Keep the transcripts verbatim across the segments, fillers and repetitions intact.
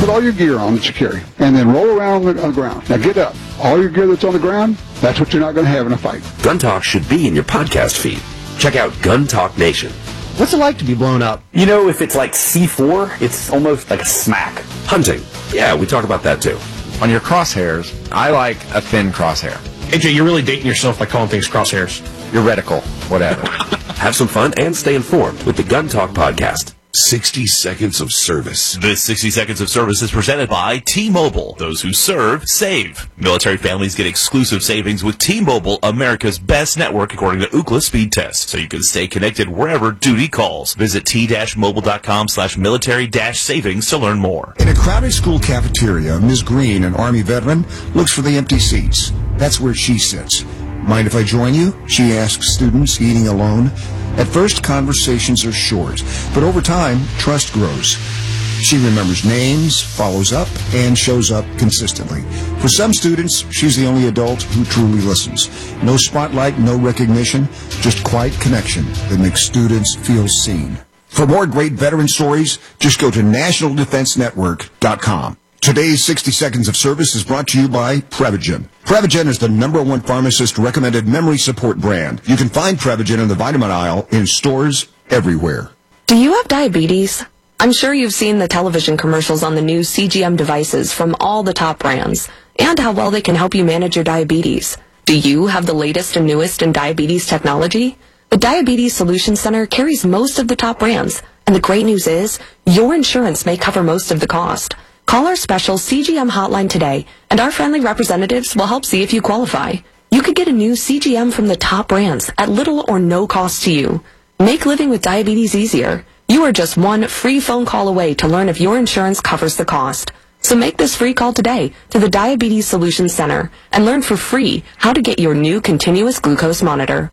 Put all your gear on that you carry, and then roll around on the, on the ground. Now get up. All your gear that's on the ground, that's what you're not going to have in a fight. Gun Talk should be in your podcast feed. Check out Gun Talk Nation. What's it like to be blown up? You know, if it's like C four, it's almost like a smack. Hunting. Yeah, we talk about that too. On your crosshairs, I like a thin crosshair. A J, you're really dating yourself by calling things crosshairs. Your reticle, whatever. Have some fun and stay informed with the Gun Talk podcast. sixty seconds of service. This sixty seconds of service is presented by T-Mobile. Those who serve, save. Military families get exclusive savings with T-Mobile, America's best network according to Ookla speed test. So you can stay connected wherever duty calls. Visit t-mobile.com slash military dash savings to learn more. In a crowded school cafeteria, Miz Green, an Army veteran, looks for the empty seats. That's where she sits. Mind if I join you? She asks students eating alone. At first, conversations are short, but over time, trust grows. She remembers names, follows up, and shows up consistently. For some students, she's the only adult who truly listens. No spotlight, no recognition, just quiet connection that makes students feel seen. For more great veteran stories, just go to national defense network dot com. Today's sixty seconds of service is brought to you by Prevagen. Prevagen is the number one pharmacist-recommended memory support brand. You can find Prevagen in the vitamin aisle in stores everywhere. Do you have diabetes? I'm sure you've seen the television commercials on the new C G M devices from all the top brands and how well they can help you manage your diabetes. Do you have the latest and newest in diabetes technology? The Diabetes Solutions Center carries most of the top brands, and the great news is your insurance may cover most of the cost. Call our special C G M hotline today, and our friendly representatives will help see if you qualify. You could get a new C G M from the top brands at little or no cost to you. Make living with diabetes easier. You are just one free phone call away to learn if your insurance covers the cost. So make this free call today to the Diabetes Solutions Center and learn for free how to get your new continuous glucose monitor.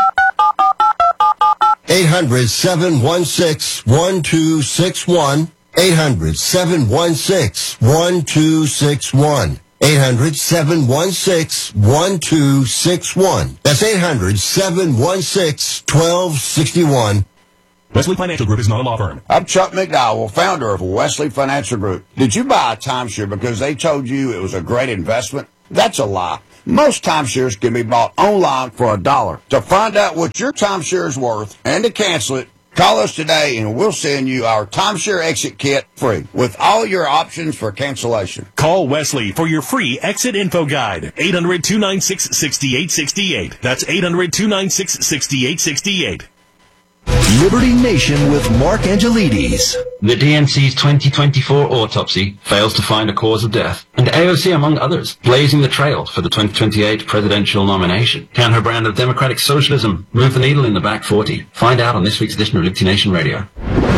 eight hundred, seven one six, one two six one. eight hundred, seven one six, one two six one. eight hundred, seven one six, one two six one. That's eight hundred, seven one six, one two six one. Wesley Financial Group is not a law firm. I'm Chuck McDowell, founder of Wesley Financial Group. Did you buy a timeshare because they told you it was a great investment? That's a lie. Most timeshares can be bought online for a dollar. To find out what your timeshare is worth and to cancel it, call us today and we'll send you our timeshare exit kit free with all your options for cancellation. Call Wesley for your free exit info guide. eight hundred, two nine six, six eight six eight. That's eight hundred, two nine six, six eight six eight. Liberty Nation with Mark Angelides. The D N C's twenty twenty-four autopsy fails to find a cause of death, and A O C, among others, blazing the trail for the twenty twenty-eight presidential nomination. Can her brand of democratic socialism move the needle in the back forty? Find out on this week's edition of Liberty Nation Radio.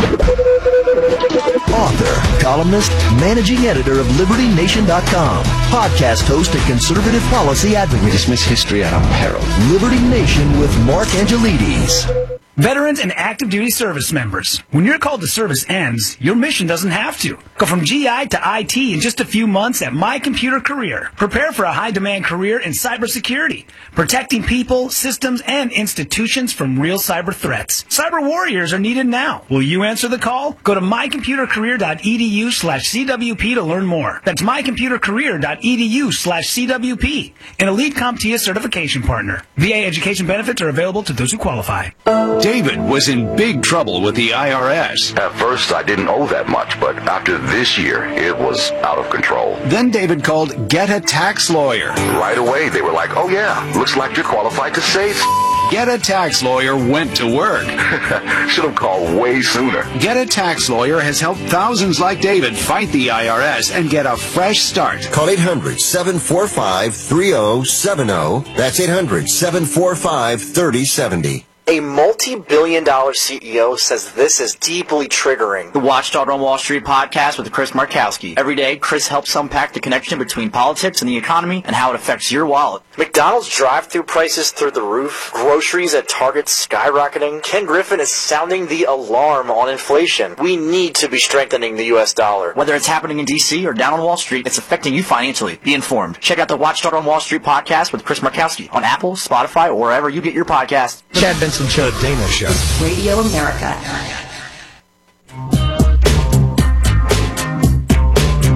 Author, columnist, managing editor of Liberty Nation dot com, podcast host and conservative policy advocate. We dismiss history at our peril. Liberty Nation with Mark Angelides. Veterans and active duty service members, when your call to service ends, your mission doesn't have to. Go from G I to I T in just a few months at My Computer Career. Prepare for a high-demand career in cybersecurity, protecting people, systems, and institutions from real cyber threats. Cyber warriors are needed now. Will you answer the call? Go to my computer career dot e d u slash C W P to learn more. That's my computer career dot e d u slash C W P. An elite CompTIA certification partner. V A education benefits are available to those who qualify. David was in big trouble with the I R S. At first, I didn't owe that much, but after this year, it was out of control. Then David called Get a Tax Lawyer. Right away, they were like, oh yeah, looks like you're qualified to save. Get a Tax Lawyer went to work. Should have called way sooner. Get a Tax Lawyer has helped thousands like David fight the I R S and get a fresh start. Call eight hundred, seven four five, three oh seven oh. That's eight hundred, seven four five, three oh seven oh. A multi-billion dollar C E O says this is deeply triggering. The Watchdog on Wall Street podcast with Chris Markowski. Every day, Chris helps unpack the connection between politics and the economy and how it affects your wallet. McDonald's drive-thru prices through the roof. Groceries at Target skyrocketing. Ken Griffin is sounding the alarm on inflation. We need to be strengthening the U S dollar. Whether it's happening in D C or down on Wall Street, it's affecting you financially. Be informed. Check out the Watchdog on Wall Street podcast with Chris Markowski on Apple, Spotify, or wherever you get your podcasts. Chad Benson Show, Dana Show. Radio America.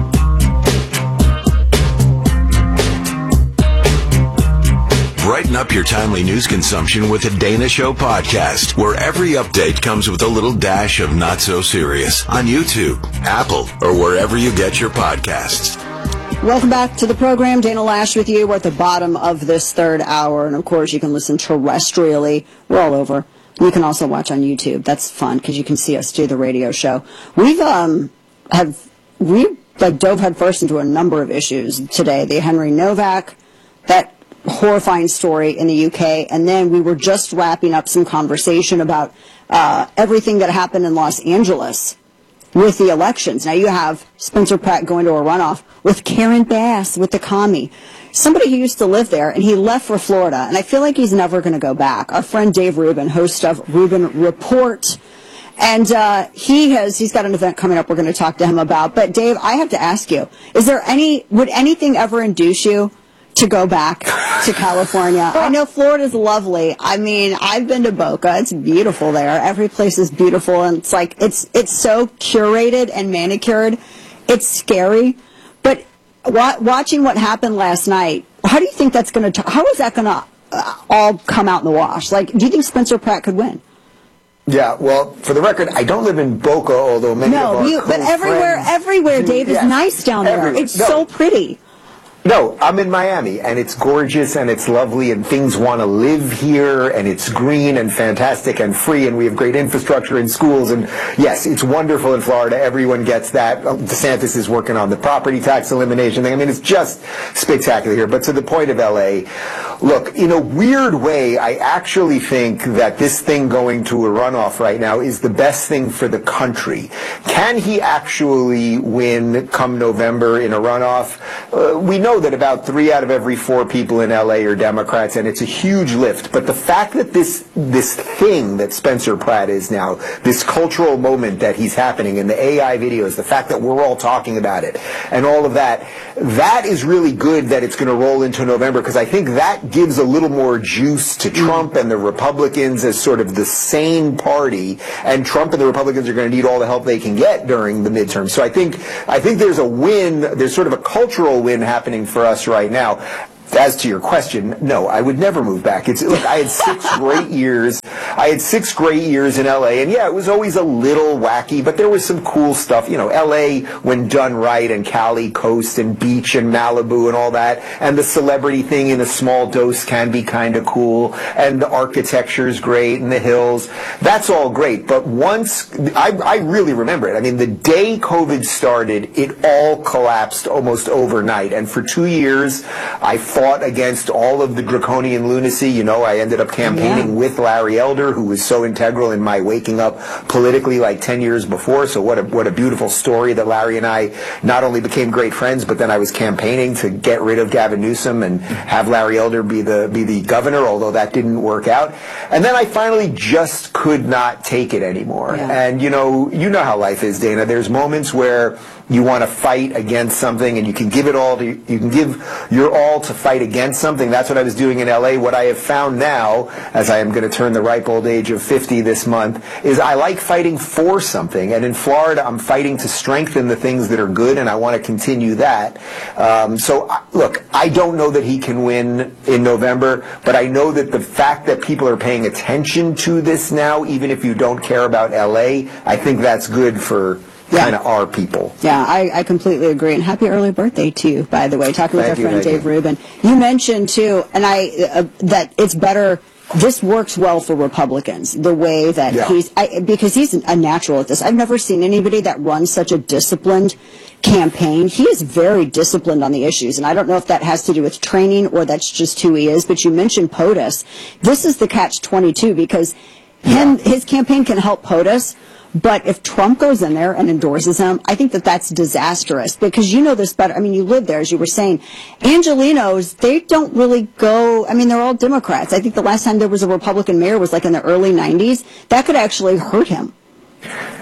up your timely news consumption with the Dana Show podcast, where every update comes with a little dash of not so serious on YouTube, Apple, or wherever you get your podcasts. Welcome back to the program. Dana Lash with you. We're at the bottom of this third hour, and of course you can listen terrestrially. We're all over. You can also watch on YouTube. That's fun because you can see us do the radio show. We've um have we like dove headfirst into a number of issues today. The Henry Novak, that horrifying story in the U K, and then we were just wrapping up some conversation about uh, everything that happened in Los Angeles with the elections. Now you have Spencer Pratt going to a runoff with Karen Bass with the commie. Somebody who used to live there, and he left for Florida, and I feel like he's never going to go back. Our friend Dave Rubin, host of Rubin Report, and uh, he has, he's got an event coming up we're going to talk to him about. But Dave, I have to ask you, is there any, would anything ever induce you to go back to California? I know Florida's lovely. I mean, I've been to Boca. It's beautiful there. Every place is beautiful, and it's like, it's, it's so curated and manicured. It's scary. But watching what happened last night, how do you think that's going to, how is that going to uh, all come out in the wash? Like, do you think Spencer Pratt could win? Yeah, well, for the record, I don't live in Boca, although many no, of our you, but everywhere, friends everywhere, do, Dave, yes, is nice down there. everywhere. It's No. so pretty. No, I'm in Miami, and it's gorgeous, and it's lovely, and things want to live here, and it's green and fantastic and free, and we have great infrastructure in schools, and yes, it's wonderful in Florida. Everyone gets that. DeSantis is working on the property tax elimination thing. I mean, it's just spectacular here. But to the point of L A, look, in a weird way, I actually think that this thing going to a runoff right now is the best thing for the country. Can he actually win come November in a runoff? Uh, we know that about three out of every four people in L A are Democrats, and it's a huge lift. But the fact that this this thing that Spencer Pratt is now, this cultural moment that he's happening in the A I videos, the fact that we're all talking about it, and all of that, that is really good that it's going to roll into November, because I think that gives a little more juice to Trump and the Republicans as sort of the sane party, and Trump and the Republicans are going to need all the help they can get during the midterm. So I think I think there's a win, there's sort of a cultural win happening for us right now. As to your question, no, I would never move back. It's look, I had six great years. I had six great years in L A, and yeah, it was always a little wacky, but there was some cool stuff. You know, L A, when done right, and Cali Coast and beach and Malibu and all that, and the celebrity thing in a small dose can be kind of cool, and the architecture is great, and the hills. That's all great, but once, I, I really remember it. I mean, the day COVID started, it all collapsed almost overnight, and for two years, I fought against all of the draconian lunacy. You know, I ended up campaigning yeah. with Larry Elder, who was so integral in my waking up politically like ten years before. So what a, what a beautiful story that Larry and I not only became great friends, but then I was campaigning to get rid of Gavin Newsom and have Larry Elder be the, be the governor, although that didn't work out. And then I finally just could not take it anymore. Yeah. And, you know, you know how life is, Dana. There's moments where you want to fight against something, and you can give it all to, you can give your all to fight against something. That's what I was doing in L A. What I have found now, as I am going to turn the ripe old age of fifty this month, is I like fighting for something. And in Florida, I'm fighting to strengthen the things that are good, and I want to continue that. Um, so, look, I don't know that he can win in November, but I know that the fact that people are paying attention to this now, even if you don't care about L A, I think that's good for yeah. kind of our people. Yeah, I, I completely agree. And happy early birthday to you, by the way, talking with thank our you, friend Dave you. Rubin. You mentioned, too, and I uh, that it's better, this works well for Republicans, the way that yeah. he's, I, because he's a natural at this. I've never seen anybody that runs such a disciplined campaign. He is very disciplined on the issues, and I don't know if that has to do with training or that's just who he is, but you mentioned POTUS. This is the catch twenty-two, because him, his campaign can help POTUS, but if Trump goes in there and endorses him, I think that that's disastrous, because you know this better. I mean, you live there, as you were saying. Angelenos, they don't really go, I mean, they're all Democrats. I think the last time there was a Republican mayor was like in the early nineties. That could actually hurt him.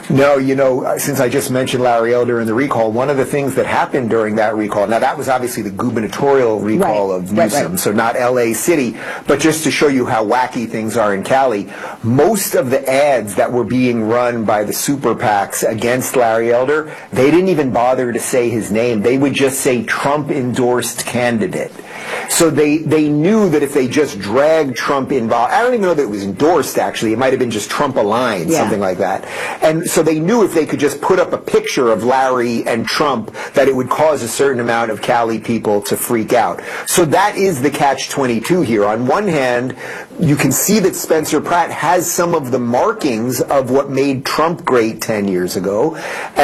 No, you know, since I just mentioned Larry Elder and the recall, one of the things that happened during that recall, now that was obviously the gubernatorial recall Right, of right, Newsom, right. so not L A City, but just to show you how wacky things are in Cali, most of the ads that were being run by the super PACs against Larry Elder, they didn't even bother to say his name. They would just say Trump-endorsed candidate. So they, they knew that if they just dragged Trump involved, I don't even know that it was endorsed, actually. It might have been just Trump aligned, Yeah. something like that. And so they knew if they could just put up a picture of Larry and Trump, that it would cause a certain amount of Cali people to freak out. So that is the catch twenty-two here. On one hand, you can see that Spencer Pratt has some of the markings of what made Trump great ten years ago.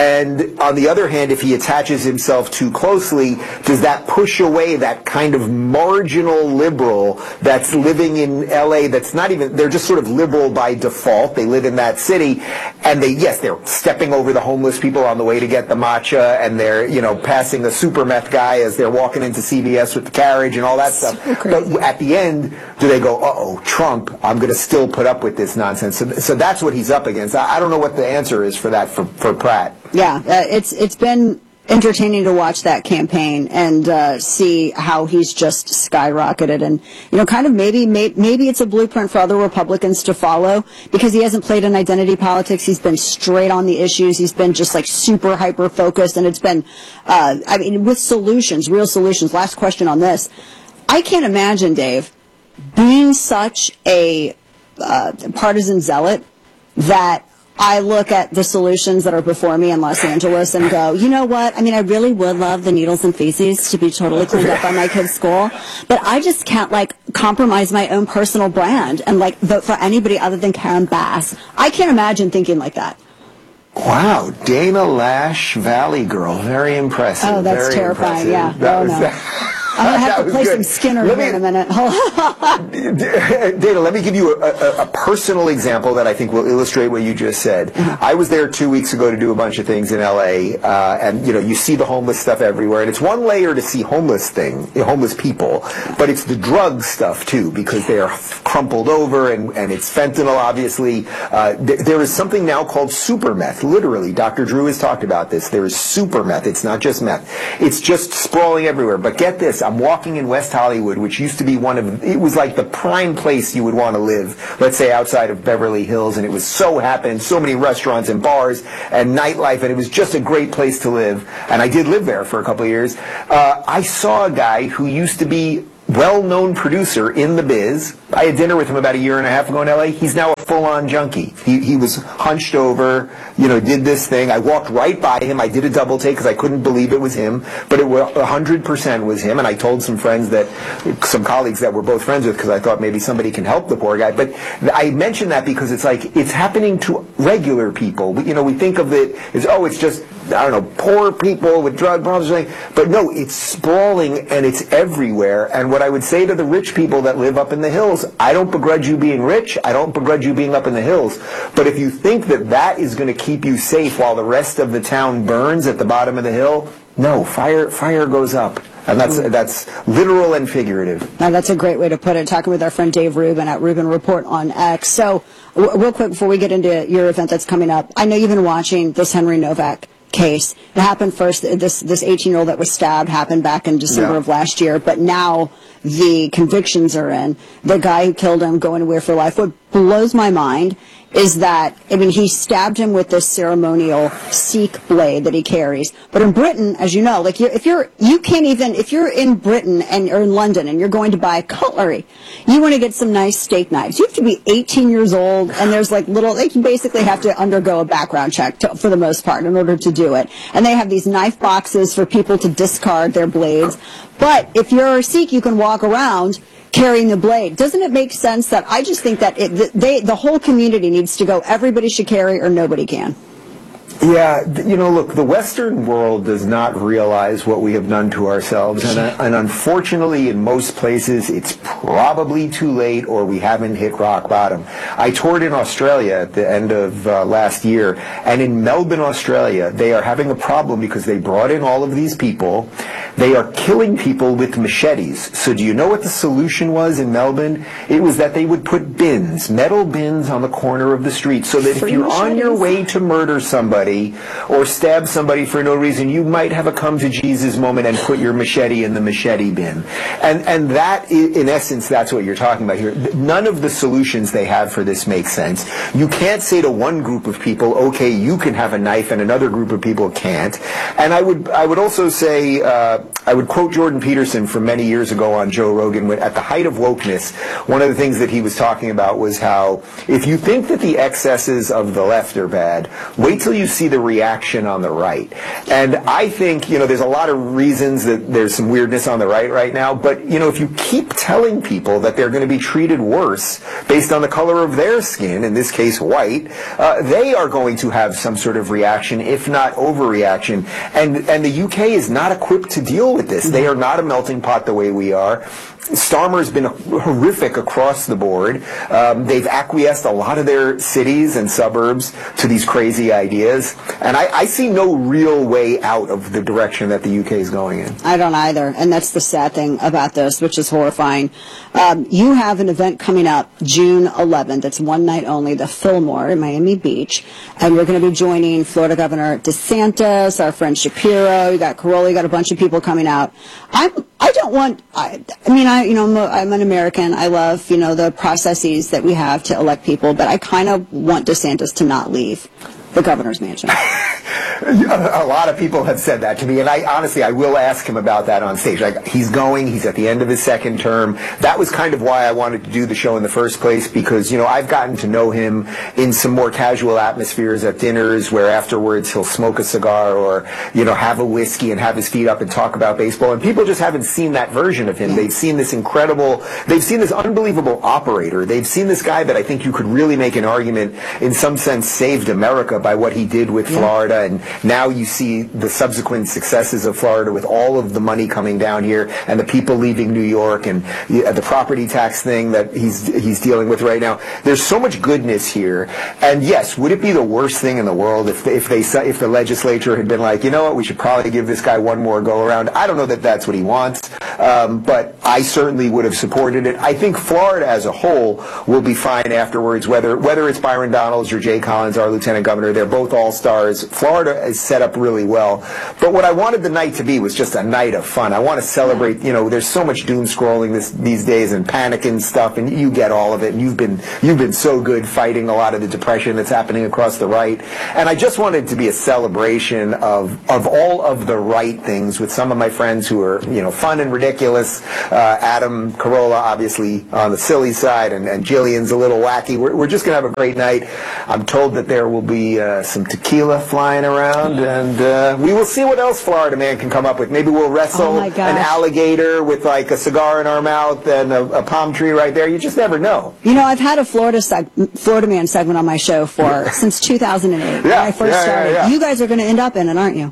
And on the other hand, if he attaches himself too closely, does that push away that kind of marginal liberal that's living in L A that's not even, they're just sort of liberal by default. They live in that city. And they, yes, they're stepping over the homeless people on the way to get the matcha, and they're, you know, passing the super meth guy as they're walking into C V S with the carriage and all that stuff. But at the end, do they go, uh-oh, Trump, I'm going to still put up with this nonsense? So, so that's what he's up against. I, I don't know what the answer is for that for, for Pratt. Yeah, uh, it's it's been entertaining to watch that campaign and uh, see how he's just skyrocketed, and you know, kind of maybe may, maybe it's a blueprint for other Republicans to follow, because he hasn't played in identity politics. He's been straight on the issues. He's been just like super hyper focused, and it's been, uh, I mean, with solutions, real solutions. Last question on this: I can't imagine, Dave, being such a uh, partisan zealot that I look at the solutions that are before me in Los Angeles and go, you know what? I mean, I really would love the needles and feces to be totally cleaned up by my kid's school, but I just can't, like, compromise my own personal brand and, like, vote for anybody other than Karen Bass. I can't imagine thinking like that. Wow, Dana Lash, Valley Girl, very impressive. Oh, that's very terrifying, impressive. yeah. That oh, was, no. I'm going to have to play good. some Skinner Let here me, in a minute. Hold on. Dana, let me give you a, a, a personal example that I think will illustrate what you just said. Mm-hmm. I was there two weeks ago to do a bunch of things in L A, uh, and you know, you see the homeless stuff everywhere, and it's one layer to see homeless thing, homeless people, but it's the drug stuff too, because they are crumpled over, and, and it's fentanyl, obviously. Uh, th- there is something now called super meth. Literally, Doctor Drew has talked about this. There is super meth. It's not just meth. It's just sprawling everywhere. But get this, I'm walking in West Hollywood, which used to be one of, it was like the prime place you would want to live, let's say outside of Beverly Hills, and it was so happened, so many restaurants and bars and nightlife, and it was just a great place to live. And I did live there for a couple of years. Uh, I saw a guy who used to be well-known producer in the biz. I had dinner with him about a year and a half ago in L A. He's now a full-on junkie. He, he was hunched over, you know, did this thing. I walked right by him. I did a double take because I couldn't believe it was him, but it was one hundred percent was him. And I told some friends that, some colleagues that we're both friends with, because I thought maybe somebody can help the poor guy. But I mention that because it's like, it's happening to regular people. We, you know, we think of it as, oh, it's just, I don't know, poor people with drug problems or something. But no, it's sprawling and it's everywhere. And what I would say to the rich people that live up in the hills, I don't begrudge you being rich. I don't begrudge you being up in the hills. But if you think that that is going to keep you safe while the rest of the town burns at the bottom of the hill, no, fire fire goes up. And that's that's literal and figurative. Now, that's a great way to put it. Talking with our friend Dave Rubin at Rubin Report on X. So, w- real quick before we get into your event that's coming up, I know you've been watching this Henry Novak case. It happened first, this this eighteen-year-old that was stabbed happened back in December Yeah. of last year, but now the convictions are in. The guy who killed him going away for life. What blows my mind is that, I mean, he stabbed him with this ceremonial Sikh blade that he carries. But in Britain, as you know, like, you're, if you're, you can't even, if you're in Britain and or in London and you're going to buy cutlery, you want to get some nice steak knives. You have to be eighteen years old, and there's like little, they can basically have to undergo a background check to, for the most part in order to do it. And they have these knife boxes for people to discard their blades. But if you're a Sikh, you can walk around carrying the blade. Doesn't it make sense that I just think that it, they, the whole community needs to go, everybody should carry or nobody can? Yeah, th- you know, look, the Western world does not realize what we have done to ourselves, and, uh, and unfortunately, in most places, it's probably too late or we haven't hit rock bottom. I toured in Australia at the end of uh, last year, and in Melbourne, Australia, they are having a problem because they brought in all of these people. They are killing people with machetes. So do you know what the solution was in Melbourne? It was that they would put bins, metal bins on the corner of the street, so that Free if you're machetes. on your way to murder somebody or stab somebody for no reason, you might have a come to Jesus moment and put your machete in the machete bin. And and that, in essence, that's what you're talking about here. None of the solutions they have for this make sense. You can't say to one group of people, okay, you can have a knife, and another group of people can't. And I would I would also say, uh, I would quote Jordan Peterson from many years ago on Joe Rogan, when at the height of wokeness, one of the things that he was talking about was how if you think that the excesses of the left are bad, wait till you see the reaction on the right. And I think, you know, there's a lot of reasons that there's some weirdness on the right right now, but, you know, if you keep telling people that they're going to be treated worse based on the color of their skin, in this case white, uh, they are going to have some sort of reaction, if not overreaction. And, and the U K is not equipped to deal with this. They are not a melting pot the way we are. Starmer's been horrific across the board. Um, they've acquiesced a lot of their cities and suburbs to these crazy ideas. And I, I see no real way out of the direction that the U K is going in. I don't either, and that's the sad thing about this, which is horrifying. Um, you have an event coming up June eleventh. It's one night only, the Fillmore in Miami Beach, and we're going to be joining Florida Governor DeSantis, our friend Shapiro. You got Carolla, you got a bunch of people coming out. I'm, I don't want. I, I mean, I you know I'm, a, I'm an American. I love you know the processes that we have to elect people, but I kind of want DeSantis to not leave the governor's mansion. A lot of people have said that to me, and I honestly, I will ask him about that on stage. Like, he's going, he's at the end of his second term. That was kind of why I wanted to do the show in the first place, because, you know, I've gotten to know him in some more casual atmospheres at dinners where afterwards he'll smoke a cigar or, you know, have a whiskey and have his feet up and talk about baseball. And people just haven't seen that version of him. They've seen this incredible, they've seen this unbelievable operator. They've seen this guy that I think you could really make an argument, in some sense, saved America by what he did with Yeah. Florida. And now you see the subsequent successes of Florida with all of the money coming down here and the people leaving New York and the property tax thing that he's he's dealing with right now. There's so much goodness here. And yes, would it be the worst thing in the world if if they if the legislature had been like, you know what, we should probably give this guy one more go around? I don't know that that's what he wants, um, but I certainly would have supported it. I think Florida as a whole will be fine afterwards, whether whether it's Byron Donalds or Jay Collins, our lieutenant governor. They're both all-stars. Florida is set up really well. But what I wanted the night to be was just a night of fun. I want to celebrate, you know, there's so much doom scrolling this, these days and panic and stuff, and you get all of it, and you've been you've been so good fighting a lot of the depression that's happening across the right. And I just wanted it to be a celebration of of all of the right things with some of my friends who are, you know, fun and ridiculous. Uh, Adam Carolla, obviously, on the silly side, and, and Jillian's a little wacky. We're, we're just going to have a great night. I'm told that there will be uh, some tequila flying around, and uh, we will see what else Florida Man can come up with. Maybe we'll wrestle Oh my an gosh. alligator with like a cigar in our mouth and a, a palm tree right there. You just never know. You know, I've had a Florida seg- Florida Man segment on my show for since two thousand eight when Yeah, I first yeah, yeah, started. yeah. You guys are going to end up in it, aren't you?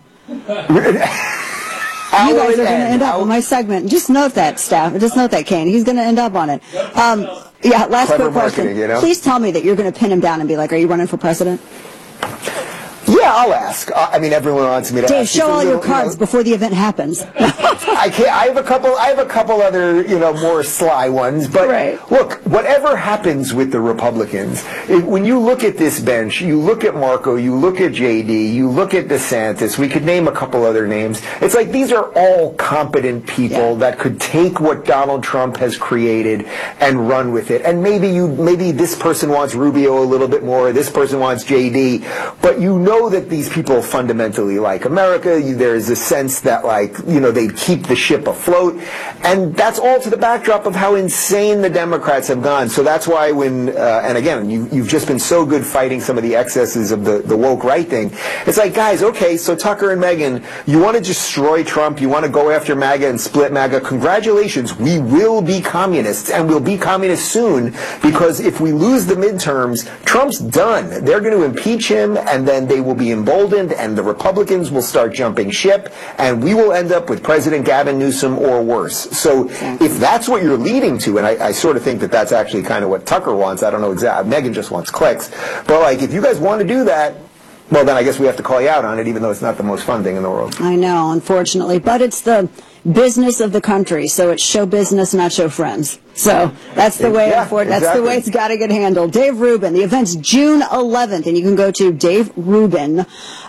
How you will guys it are going to end? end up How- on my segment. Just note that, staff. Just note that, Kane. He's going to end up on it. Um, yeah, last Clever quick question. marketing, you know? Please tell me that you're going to pin him down and be like, are you running for president? Yeah, I'll ask. Uh, I mean, everyone wants me to Dave, ask. you show for all real, your you know. cards before the event happens. I can't. I have a couple. I have a couple other, you know, more sly ones. But Right. look, whatever happens with the Republicans, it, when you look at this bench, you look at Marco, you look at J D, you look at DeSantis. We could name a couple other names. It's like these are all competent people Yeah. that could take what Donald Trump has created and run with it. And maybe you, maybe this person wants Rubio a little bit more. This person wants J D. But you know that these people fundamentally like America. You, there's a sense that, like, you know, they keep the ship afloat, and that's all to the backdrop of how insane the Democrats have gone. So that's why when, uh, and again, you, you've just been so good fighting some of the excesses of the, the woke right thing. It's like, guys, okay, so Tucker and Megyn, you want to destroy Trump, you want to go after MAGA and split MAGA, congratulations, we will be communists, and we'll be communists soon, because if we lose the midterms, Trump's done. They're going to impeach him, and then they will be emboldened, and the Republicans will start jumping ship, and we will end up with President Gavin Newsom or worse. So if that's what you're leading to, and I, I sort of think that that's actually kind of what Tucker wants, I don't know exactly, Megyn just wants clicks, but like if you guys want to do that, Well, then I guess we have to call you out on it, even though it's not the most fun thing in the world. I know, unfortunately, but it's the business of the country, so it's show business, not show friends. So that's the way. Yeah, for, that's exactly. the way it's got to get handled. Dave Rubin. The event's June eleventh, and you can go to dave rubin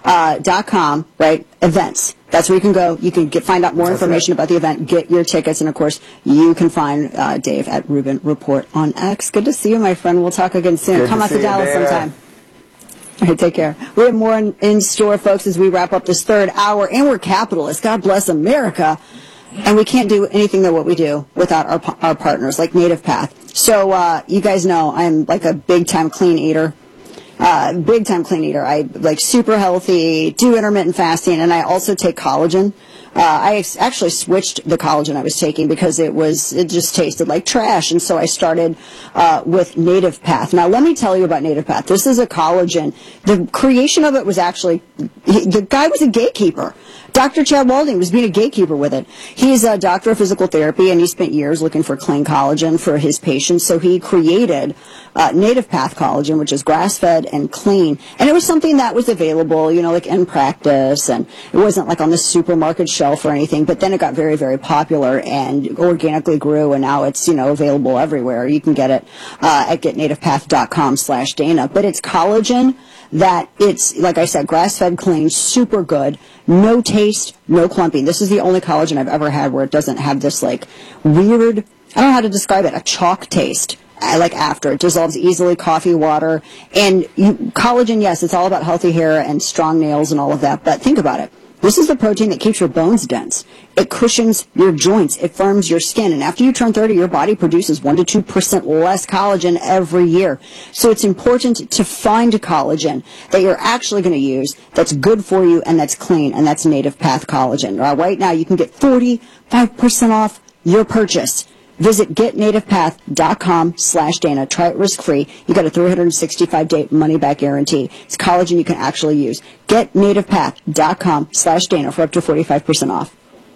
dot com. Right, events. That's where you can go. You can get find out more That's information it. about the event, get your tickets, and of course, you can find uh, Dave at Rubin Report on X. Good to see you, my friend. We'll talk again soon. Good Come to out see to you, Dallas Dana. sometime. All right, take care. We have more in, in store, folks, as we wrap up this third hour. And we're capitalists. God bless America. And we can't do anything that what we do without our our partners, like Native Path. So uh, you guys know I'm like a big-time clean eater. Uh, big-time clean eater. I like super healthy, do intermittent fasting, and I also take collagen. Uh, I ex- actually switched the collagen I was taking because it was it just tasted like trash, and so I started uh, with Native Path. Now, let me tell you about Native Path. This is a collagen. The creation of it was actually he, the guy was a gatekeeper. Doctor Chad Walding was being a gatekeeper with it. He's a doctor of physical therapy, and he spent years looking for clean collagen for his patients. So he created uh, Native Path collagen, which is grass-fed and clean. And it was something that was available, you know, like in practice, and it wasn't like on the supermarket shelf or anything. But then it got very, very popular and organically grew, and now it's, you know, available everywhere. You can get it uh, at get native path dot com slash Dana. But it's collagen that it's, like I said, grass-fed, clean, super good, no taste, no clumping. This is the only collagen I've ever had where it doesn't have this, like, weird, I don't know how to describe it, a chalk taste. I like after. It dissolves easily, coffee, water. And you, collagen, yes, it's all about healthy hair and strong nails and all of that, but think about it. This is the protein that keeps your bones dense. It cushions your joints. It firms your skin. And after you turn thirty, your body produces one to two percent less collagen every year. So it's important to find a collagen that you're actually going to use that's good for you and that's clean, and that's Native Path collagen. Uh, right now, you can get forty-five percent off your purchase. Visit get native path dot com slash Dana. Try it risk-free. You got a three hundred sixty-five day money-back guarantee. It's collagen you can actually use. get native path dot com slash Dana for up to forty-five percent off.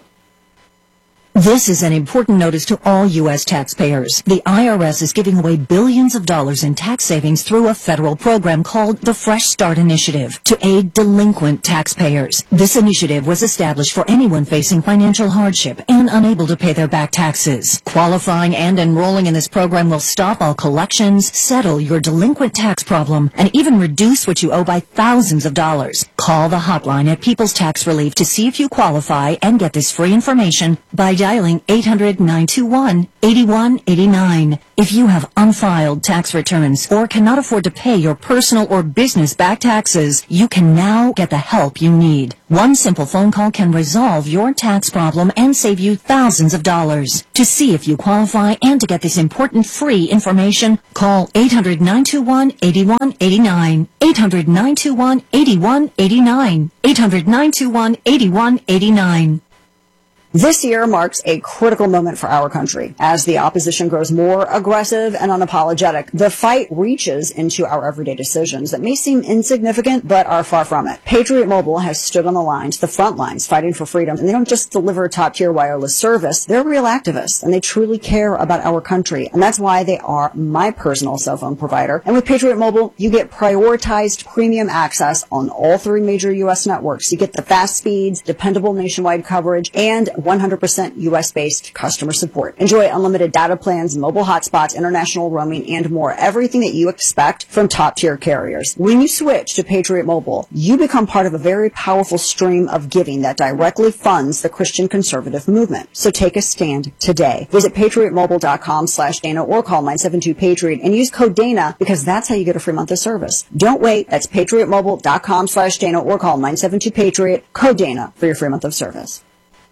This is an important notice to all U S taxpayers. The I R S is giving away billions of dollars in tax savings through a federal program called the Fresh Start Initiative to aid delinquent taxpayers. This initiative was established for anyone facing financial hardship and unable to pay their back taxes. Qualifying and enrolling in this program will stop all collections, settle your delinquent tax problem, and even reduce what you owe by thousands of dollars. Call the hotline at People's Tax Relief to see if you qualify and get this free information by dialing eight hundred, nine two one, eight one eight nine. If you have unfiled tax returns or cannot afford to pay your personal or business back taxes, you can now get the help you need. One simple phone call can resolve your tax problem and save you thousands of dollars. To see if you qualify and to get this important free information, call eight hundred, nine two one, eight one eight nine. eight hundred, nine two one, eight one eight nine. eight hundred, nine two one, eight one eight nine. This year marks a critical moment for our country. As the opposition grows more aggressive and unapologetic, the fight reaches into our everyday decisions that may seem insignificant, but are far from it. Patriot Mobile has stood on the lines, the front lines, fighting for freedom. And they don't just deliver top-tier wireless service. They're real activists, and they truly care about our country. And that's why they are my personal cell phone provider. And with Patriot Mobile, you get prioritized premium access on all three major U S networks. You get the fast speeds, dependable nationwide coverage, and one hundred percent U S-based customer support. Enjoy unlimited data plans, mobile hotspots, international roaming, and more. Everything that you expect from top-tier carriers. When you switch to Patriot Mobile, you become part of a very powerful stream of giving that directly funds the Christian conservative movement. So take a stand today. Visit patriot mobile dot com slash Dana or call nine seven two Patriot and use code Dana because that's how you get a free month of service. Don't wait. That's patriot mobile dot com slash Dana or call nine seven two Patriot, code Dana for your free month of service.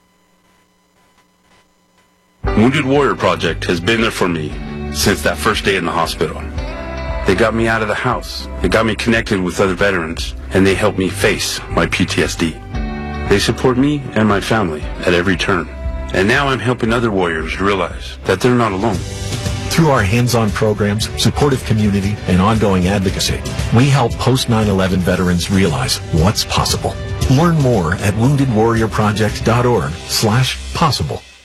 Wounded Warrior Project has been there for me since that first day in the hospital. They got me out of the house. They got me connected with other veterans, and they helped me face my P T S D. They support me and my family at every turn. And now I'm helping other warriors realize that they're not alone. Through our hands-on programs, supportive community, and ongoing advocacy, we help post nine eleven veterans realize what's possible. Learn more at wounded warrior project dot org slash possible.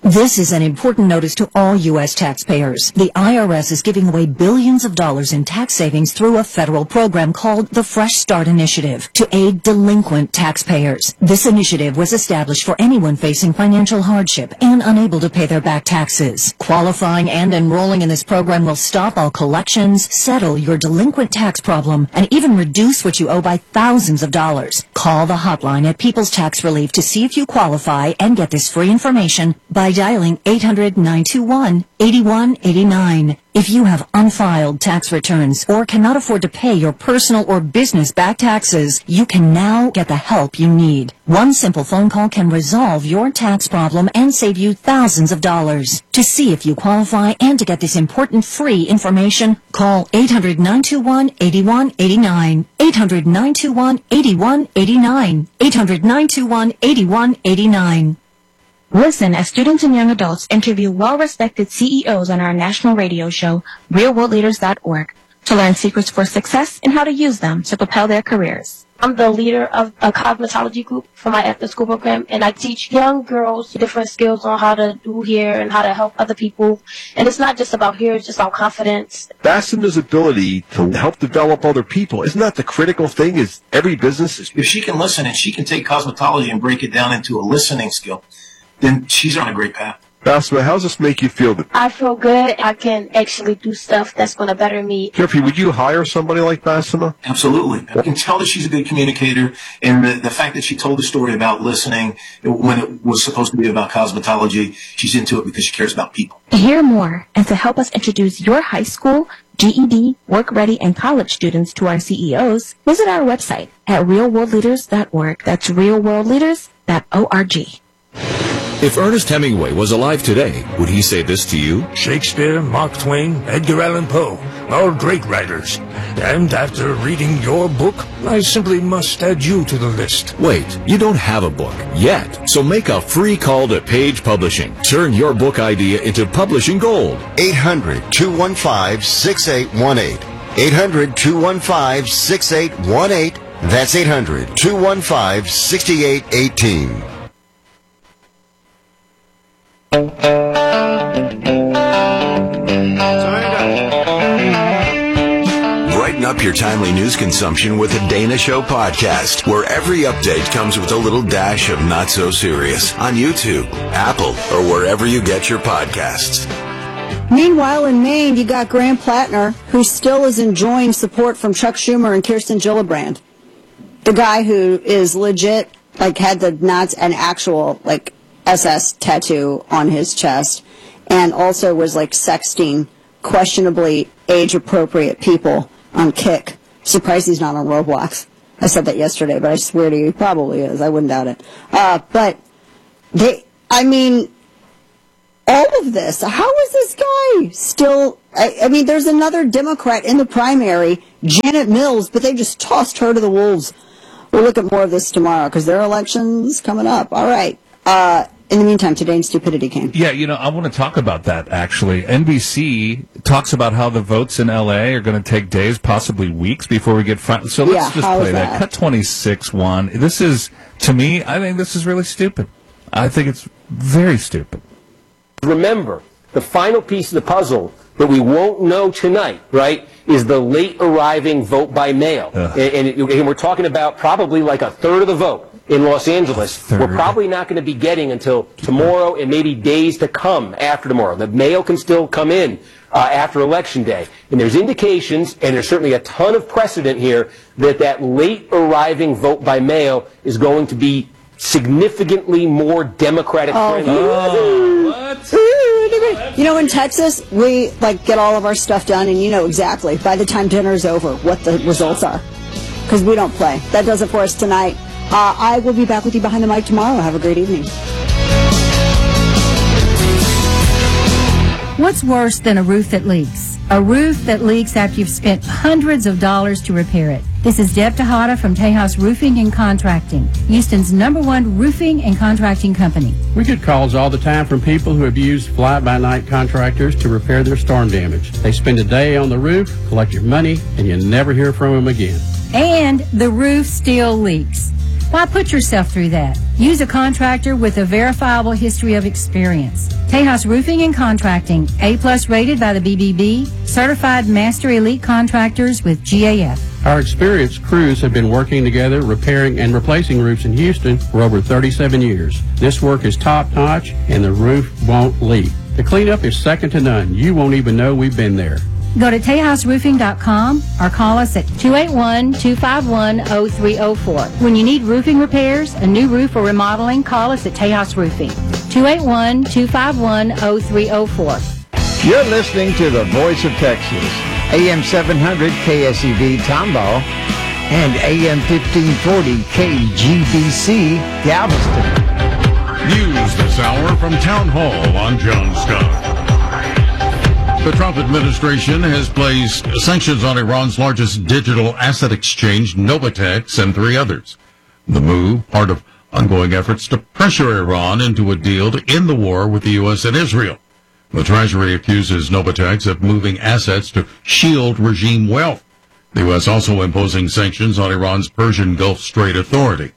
This is an important notice to all U S taxpayers. The I R S is giving away billions of dollars in tax savings through a federal program called the Fresh Start Initiative to aid delinquent taxpayers. This initiative was established for anyone facing financial hardship and unable to pay their back taxes. Qualifying and enrolling in this program will stop all collections, settle your delinquent tax problem, and even reduce what you owe by thousands of dollars. Call the hotline at People's Tax Relief to see if you qualify and get this free information by dialing eight hundred, nine two one, eight one eight nine. If you have unfiled tax returns or cannot afford to pay your personal or business back taxes, you can now get the help you need. One simple phone call can resolve your tax problem and save you thousands of dollars. To see if you qualify and to get this important free information, call eight hundred, nine two one, eight one eight nine. eight hundred, nine two one, eight one eight nine. eight hundred, nine two one, eight one eight nine. Listen as students and young adults interview well-respected C E Os on our national radio show, real world leaders dot org, to learn secrets for success and how to use them to propel their careers. I'm the leader of a cosmetology group for my after-school program, and I teach young girls different skills on how to do hair and how to help other people. And it's not just about hair, it's just about confidence. Basema's ability to help develop other people, isn't that the critical thing? Is every business is... If she can listen and she can take cosmetology and break it down into a listening skill, then she's on a great path. Basma, how does this make you feel? I feel good. I can actually do stuff that's going to better me. Jeffrey, would you hire somebody like Basma? Absolutely. I can tell that she's a good communicator, and the, the fact that she told the story about listening when it was supposed to be about cosmetology, she's into it because she cares about people. To hear more and to help us introduce your high school, G E D, work-ready, and college students to our C E Os, visit our website at real world leaders dot org. That's real world leaders dot org. If Ernest Hemingway was alive today, would he say this to you? Shakespeare, Mark Twain, Edgar Allan Poe, all great writers. And after reading your book, I simply must add you to the list. Wait, you don't have a book yet, so make a free call to Page Publishing. Turn your book idea into publishing gold. eight hundred, two one five, six eight one eight. eight hundred, two one five, six eight one eight. That's eight hundred, two one five, six eight one eight. Brighten up your timely news consumption with the Dana Show podcast, where every update comes with a little dash of not so serious on YouTube, Apple, or wherever you get your podcasts. Meanwhile, in Maine, you got Graham Plattner, who still is enjoying support from Chuck Schumer and Kirsten Gillibrand. The guy who is legit, like, had the knots, an actual, like, S S tattoo on his chest, and also was, like, sexting questionably age-appropriate people on Kick. Surprised he's not on Roblox. I said that yesterday, but I swear to you, he probably is. I wouldn't doubt it. Uh, but they, I mean, all of this, how is this guy still, I, I mean, there's another Democrat in the primary, Janet Mills, but they just tossed her to the wolves. We'll look at more of this tomorrow, because their election's coming up. All right. Uh, in the meantime, today in stupidity came. Yeah, you know, I want to talk about that, actually. N B C talks about how the votes in L A are going to take days, possibly weeks, before we get final. So let's Yeah, just how play is that. that? Cut twenty-six one. This is, to me, I think this is really stupid. I think it's very stupid. Remember, the final piece of the puzzle that we won't know tonight, right, is the late arriving vote by mail. And, and, it- and we're talking about probably like a third of the vote in Los Angeles. We're probably not going to be getting until tomorrow and maybe days to come after tomorrow. The mail can still come in uh, after Election Day. And there's indications, and there's certainly a ton of precedent here, that that late arriving vote by mail is going to be significantly more Democratic friendly. You know, in Texas, we like get all of our stuff done, and you know exactly by the time dinner's over what the results are, because we don't play. That does it for us tonight. Uh, I will be back with you behind the mic tomorrow. Have a great evening. What's worse than a roof that leaks? A roof that leaks after you've spent hundreds of dollars to repair it. This is Deb Tejada from Tejas Roofing and Contracting, Houston's number one roofing and contracting company. We get calls all the time from people who have used fly-by-night contractors to repair their storm damage. They spend a day on the roof, collect your money, and you never hear from them again. And the roof still leaks. Why put yourself through that? Use a contractor with a verifiable history of experience. Tejas Roofing and Contracting, A-plus rated by the B B B, certified master elite contractors with G A F. Our experienced crews have been working together, repairing and replacing roofs in Houston for over thirty-seven years. This work is top-notch, and the roof won't leak. The cleanup is second to none. You won't even know we've been there. Go to tejas roofing dot com or call us at two eight one, two five one, zero three zero four. When you need roofing repairs, a new roof or remodeling, call us at Tejas Roofing, two eight one, two five one, zero three zero four. You're listening to the Voice of Texas, A M seven hundred K S E V Tomball and A M fifteen forty K G B C Galveston. News this hour from Town Hall on John Scott. The Trump administration has placed sanctions on Iran's largest digital asset exchange, Novatex, and three others. The move, part of ongoing efforts to pressure Iran into a deal to end the war with the U S and Israel. The Treasury accuses Novatex of moving assets to shield regime wealth. The U S also imposing sanctions on Iran's Persian Gulf Strait Authority.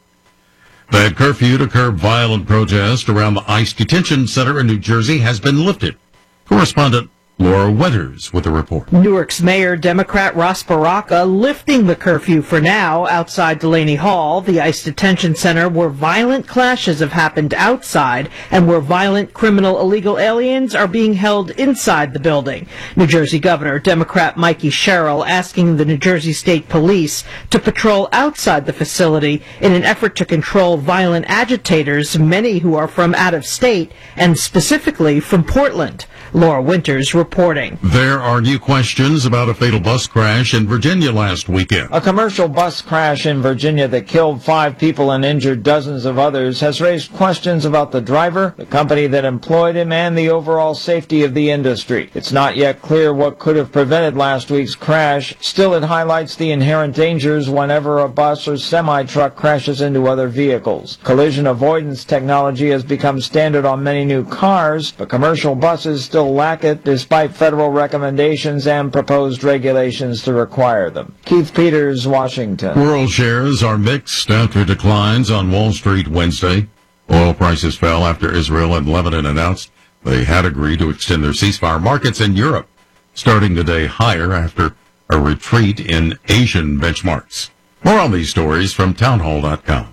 The curfew to curb violent protest around the ICE detention center in New Jersey has been lifted. Correspondent Laura Weathers with a report. Newark's Mayor, Democrat Ross Baraka, lifting the curfew for now outside Delaney Hall, the ICE detention center where violent clashes have happened outside and where violent criminal illegal aliens are being held inside the building. New Jersey Governor, Democrat Mikey Sherrill, asking the New Jersey State Police to patrol outside the facility in an effort to control violent agitators, many who are from out of state and specifically from Portland. Laura Winters reporting. There are new questions about a fatal bus crash in Virginia last weekend. A commercial bus crash in Virginia that killed five people and injured dozens of others has raised questions about the driver, the company that employed him, and the overall safety of the industry. It's not yet clear what could have prevented last week's crash. Still, it highlights the inherent dangers whenever a bus or semi-truck crashes into other vehicles. Collision avoidance technology has become standard on many new cars, but commercial buses still lack it despite federal recommendations and proposed regulations to require them. Keith Peters, Washington. World shares are mixed after declines on Wall Street Wednesday. Oil prices fell after Israel and Lebanon announced they had agreed to extend their ceasefire. Markets in Europe starting the day higher after a retreat in Asian benchmarks. More on these stories from townhall dot com.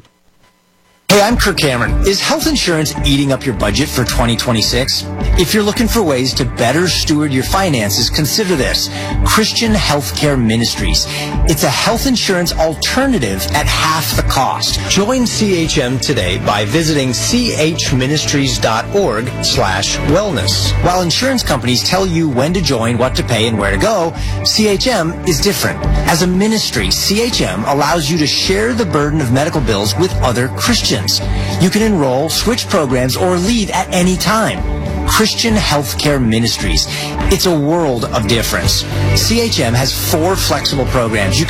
Hey, I'm Kirk Cameron. Is health insurance eating up your budget for twenty twenty-six? If you're looking for ways to better steward your finances, consider this. Christian Healthcare Ministries. It's a health insurance alternative at half the cost. Join C H M today by visiting c h ministries dot org slash wellness. While insurance companies tell you when to join, what to pay, and where to go, C H M is different. As a ministry, C H M allows you to share the burden of medical bills with other Christians. You can enroll, switch programs, or leave at any time. Christian Healthcare Ministries. It's a world of difference. C H M has four flexible programs you can